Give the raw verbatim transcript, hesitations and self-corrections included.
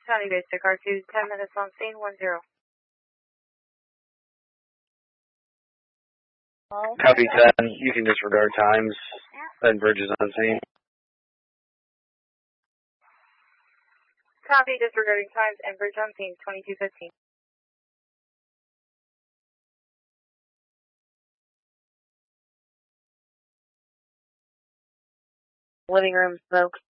County Basic, R two, ten minutes on scene, one zero. Copy ten, you can disregard times, then bridges on scene. Copy, disregarding times and bridge on scene, twenty-two fifteen. Living room smoke.